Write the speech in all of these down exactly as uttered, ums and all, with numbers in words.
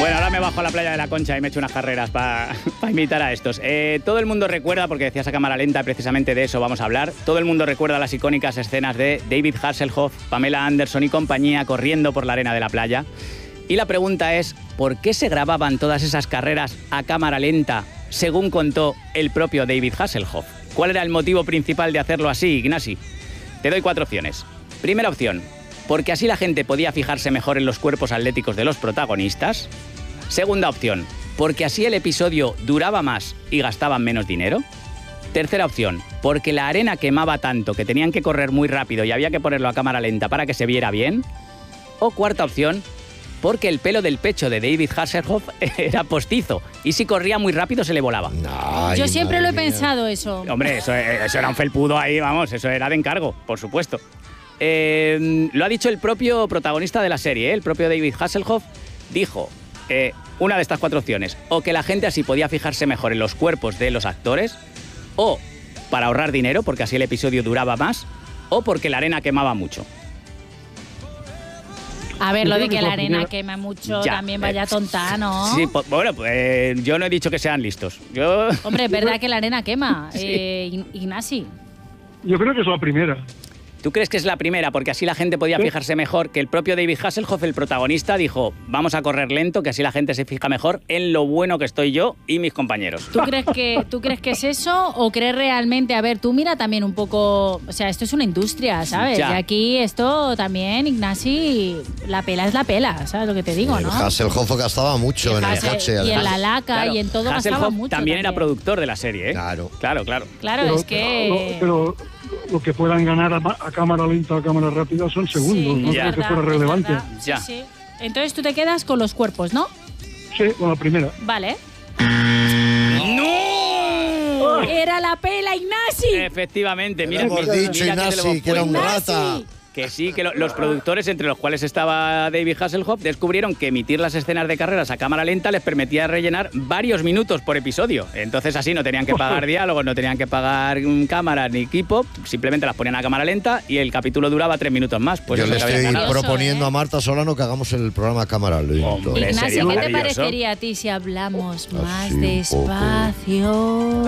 Bueno, ahora me bajo a la playa de la Concha y me echo unas carreras para pa imitar a estos. Eh, todo el mundo recuerda, porque decías a cámara lenta, precisamente de eso vamos a hablar, todo el mundo recuerda las icónicas escenas de David Hasselhoff, Pamela Anderson y compañía corriendo por la arena de la playa. Y la pregunta es, ¿por qué se grababan todas esas carreras a cámara lenta, según contó el propio David Hasselhoff? ¿Cuál era el motivo principal de hacerlo así, Ignasi? Te doy cuatro opciones. Primera opción, porque así la gente podía fijarse mejor en los cuerpos atléticos de los protagonistas. Segunda opción, porque así el episodio duraba más y gastaban menos dinero. Tercera opción, porque la arena quemaba tanto que tenían que correr muy rápido y había que ponerlo a cámara lenta para que se viera bien. O cuarta opción, porque el pelo del pecho de David Hasselhoff era postizo y si corría muy rápido se le volaba. Ay, Yo siempre lo he mía. pensado eso. Hombre, eso, eso era un felpudo ahí, vamos, eso era de encargo, por supuesto. Eh, lo ha dicho el propio protagonista de la serie, ¿eh? El propio David Hasselhoff dijo eh, una de estas cuatro opciones, o que la gente así podía fijarse mejor en los cuerpos de los actores, o para ahorrar dinero, porque así el episodio duraba más, o porque la arena quemaba mucho. A ver, Yo lo de creo que que la por arena primera- quema mucho Ya, también vaya eh, tonta, ¿no? Sí, po- bueno, pues eh, yo no he dicho que sean listos. Yo... Hombre, es verdad que la arena quema, Sí. eh, Ign- Ignasi. Yo creo que es la primera. ¿Tú crees que es la primera? Porque así la gente podía Sí. fijarse mejor, que el propio David Hasselhoff, el protagonista, dijo, vamos a correr lento, que así la gente se fija mejor en lo bueno que estoy yo y mis compañeros. ¿Tú crees que tú crees que es eso o crees realmente? A ver, tú mira también un poco, o sea, esto es una industria, ¿sabes? Ya. Y aquí esto también, Ignasi, la pela es la pela, ¿sabes lo que te digo, El no? Hasselhoff gastaba mucho en el Hassel- coche. y en además. la laca Claro, y en todo gastaba Hasselhoff mucho. también era productor de la serie, ¿eh? Claro. Claro, claro. Claro, pero, es que... Pero, pero lo que puedan ganar a, ma- a cámara lenta o a cámara rápida son segundos. Sí, no es Ya. creo que verdad, fuera es relevante. verdad. Sí, Ya. sí. Entonces tú te quedas con los cuerpos, ¿no? Sí, con la primera. Vale. ¡No! Era la pela, Ignasi. Mira, Lo hemos mira- dicho, mira que te lo Ignasi, hemos que era un puesto. rata. Que sí, que lo- los productores, entre los cuales estaba David Hasselhoff, descubrieron que emitir las escenas de carreras a cámara lenta les permitía rellenar varios minutos por episodio. Entonces así no tenían que pagar diálogos, no tenían que pagar mm, cámaras ni equipo, simplemente las ponían a cámara lenta y el capítulo duraba tres minutos más. Pues Yo eso le que habían estoy ganado. proponiendo ¿eh? a Marta Solano que hagamos el programa a cámara lenta. Hombre, Ignasi, sería ¿qué te maravilloso. parecería a ti si hablamos más un despacio?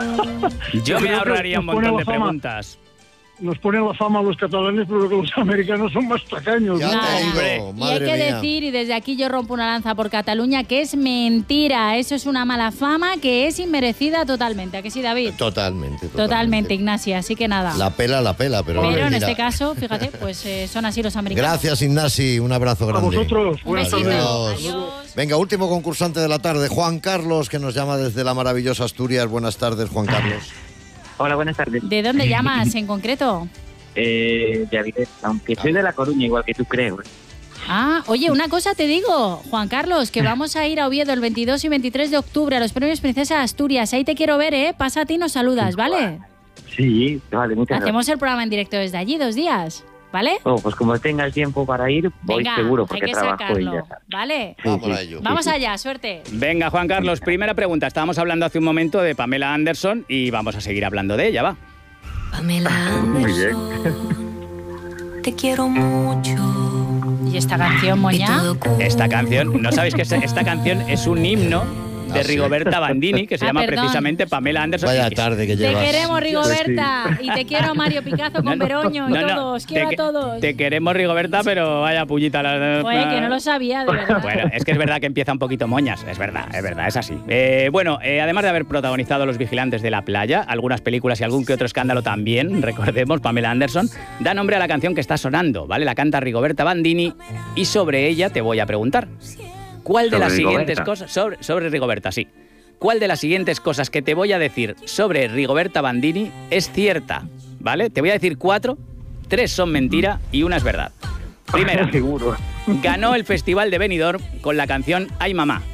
Yo me Creo que ahorraría un nos pone montón la de fama. preguntas. Nos ponen la fama a los catalanes, pero que los americanos son más tacaños. Ya ¿no? te hombre. digo, Y hay madre que mía. decir, y desde aquí yo rompo una lanza por Cataluña, que es mentira. Eso es una mala fama que es inmerecida totalmente. ¿A que sí, David? Totalmente, totalmente. Totalmente, Ignacia. Así que nada. La pela, la pela, pero... Pero en mira. este caso, fíjate, pues eh, son así los americanos. Gracias, Ignasi. Un abrazo A grande. vosotros. Un Buenas besito. tardes. Adiós. Adiós. Venga, último concursante de la tarde, Juan Carlos, que nos llama desde la maravillosa Asturias. Buenas tardes, Juan Carlos. Hola, buenas tardes. ¿De dónde llamas en concreto? Eh, de Avilés, aunque soy de La Coruña, igual que tú creo. ¿eh? Ah, oye, una cosa te digo, Juan Carlos, que vamos a ir a Oviedo el veintidós y veintitrés de octubre a los premios Princesa Asturias. Ahí te quiero ver, ¿eh? Pasa a ti y nos saludas, ¿vale? Sí, vale, muchas gracias. Hacemos el programa en directo desde allí, dos días, ¿vale? Oh, pues como tenga el tiempo para ir, voy Venga, seguro, hay porque que trabajo y sacarlo, ya sabes. ¿vale? Sí, Vamos sí. a ello. Vamos allá, suerte. Venga, Juan Carlos, primera pregunta. Estábamos hablando hace un momento de Pamela Anderson y vamos a seguir hablando de ella, va. Pamela Muy bien. Anderson, te quiero mucho. ¿Y esta canción, Y Moña? todo ocurre Esta canción, ¿no sabéis que esta- esta canción es un himno de Ah, sí. Rigoberta Bandini, que se Ah, llama perdón. precisamente Pamela Anderson? Vaya Y- tarde que Te llevas. queremos, Rigoberta, y te quiero, Mario Picazo, con No, no, Veroño y no, no, todos. Quiero te, a todos. Te queremos, Rigoberta, pero vaya pullita. La, Joder, que no lo sabía, de verdad. Bueno, es que es verdad que empieza un poquito moñas, es verdad, es verdad, es así. Eh, bueno, eh, además de haber protagonizado Los Vigilantes de la Playa, algunas películas y algún que otro escándalo también, recordemos, Pamela Anderson, da nombre a la canción que está sonando, ¿vale? La canta Rigoberta Bandini y sobre ella te voy a preguntar. ¿Cuál de ¿Sobre las siguientes Rigoberta? cosas... Sobre, sobre Rigoberta, sí. ¿Cuál de las siguientes cosas que te voy a decir sobre Rigoberta Bandini es cierta? ¿Vale? Te voy a decir cuatro, tres son mentira y una es verdad. Primera, Seguro. ganó el Festival de Benidorm con la canción Ay Mamá.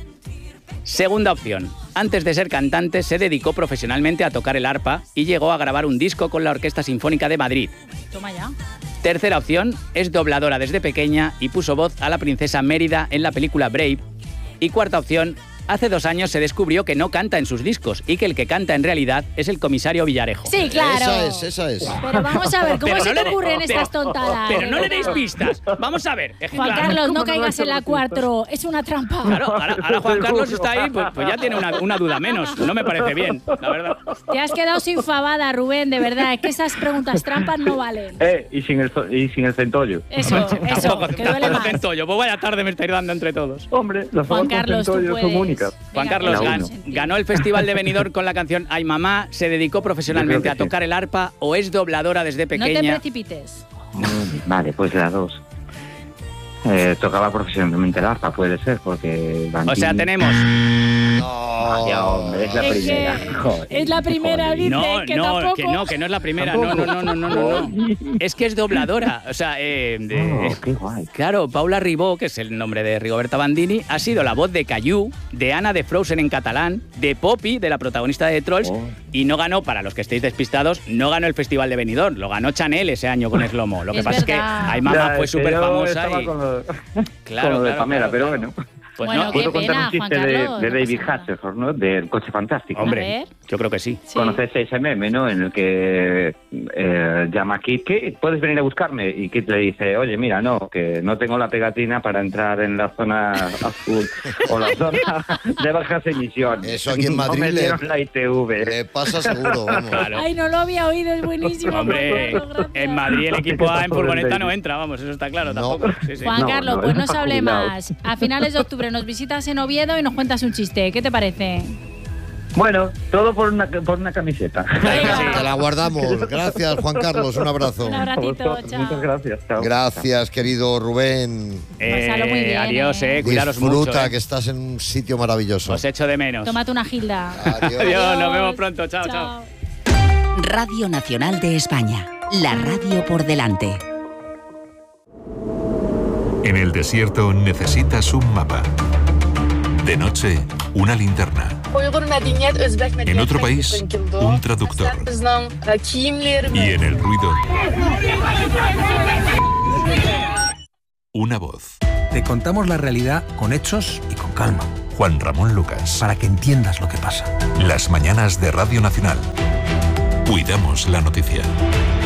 Segunda opción, antes de ser cantante se dedicó profesionalmente a tocar el arpa y llegó a grabar un disco con la Orquesta Sinfónica de Madrid. Toma ya. Tercera opción, es dobladora desde pequeña y puso voz a la princesa Mérida en la película Brave. Y cuarta opción, hace dos años se descubrió que no canta en sus discos y que el que canta en realidad es el comisario Villarejo. Sí, claro. Esa es, esa es. Pero vamos a ver, ¿cómo Pero se no te le- ocurren pero- estas tontadas? Pero no le deis pistas. Vamos a ver. Es que, Juan claro, Carlos, no ¿Cómo no caigas vais a en la dar cuatro. Es una trampa. Claro, ahora, ahora Juan Carlos está ahí, pues, pues ya tiene una, una duda menos. No me parece bien, la verdad. Te has quedado sin fabada, Rubén, de verdad. Es que esas preguntas trampas no valen. Eh, y sin el, zo- y sin el centollo. Eso, eso, Tampoco, que duele tampoco más. centollo. Pues vaya tarde me estáis dando entre todos. Hombre, las Juan fotos con Carlos, tú centollo puedes. son únicas. Juan Venga, Carlos la gan- uno. ganó el Festival de Benidorm con la canción Ay Mamá, se dedicó profesionalmente Yo creo a que sí. tocar el arpa o es dobladora desde No te pequeña. precipites. Mm, Vale, pues las dos. Eh, tocaba profesionalmente el arpa, puede ser, porque... O sea, tenemos... Vaya, hombre, es la Es primera. que Joder, es la primera, joder. dice No, que no, tampoco. que no, que no es la primera. No, no, no, no, no, no, no. Es que es dobladora. O sea, eh, de- Oh, qué guay. claro, Paula Ribó, que es el nombre de Rigoberta Bandini, ha sido la voz de Caillou, de Ana de Frozen en catalán, de Poppy, de la protagonista de Trolls, Oh. y no ganó, para los que estéis despistados, no ganó el Festival de Benidorm, lo ganó Chanel ese año con Slomo. Lo que Es pasa verdad. es que Ay Mamá Ya, fue es que súper yo famosa estaba y... con lo, Claro, con lo de claro, Pamela, claro, pero claro. bueno. Pues Bueno, no, qué ¿Puedo contar pena, un chiste Juan de, Carlos, de no David pasa nada. Hasselhoff, ¿no? Del Coche Fantástico? A hombre, ver. yo creo que sí. Sí. ¿Conoces ese meme, no? En el que eh, llama a Kit, Kit, ¿puedes venir a buscarme? Y Kit le dice, oye, mira, no, que no tengo la pegatina para entrar en la zona azul o la zona de bajas emisiones. Eso aquí en No Madrid me le- dieron la I T V. Le pasa seguro, vamos. Claro. Ay, no lo había oído, es buenísimo. Hombre, Juan Carlos, gracias. en Madrid el equipo A en furgoneta no David. entra, vamos, eso está claro, No. tampoco. Sí, sí. Juan No, Carlos, no, pues no está se hable jubilado. más. A finales de octubre nos visitas en Oviedo y nos cuentas un chiste. ¿Qué te parece? Bueno, todo por una, por una camiseta. Venga. Te la guardamos. Gracias, Juan Carlos. Un abrazo. Un A abratito, vosotros, chao. Muchas gracias. Chao. Gracias, querido Rubén. Pásalo muy bien, adiós, eh. eh, cuidaros mucho. Disfruta, eh. que estás en un sitio maravilloso. Os echo de menos. Tómate una gilda. Adiós. Adiós, nos vemos pronto. Chao, chao. Radio Nacional de España. La radio por delante. En el desierto necesitas un mapa. De noche, una linterna. En otro país, un traductor. Y en el ruido, una voz. Te contamos la realidad con hechos y con calma, Juan Ramón Lucas. para que entiendas lo que pasa. Las mañanas de Radio Nacional. Cuidamos la noticia.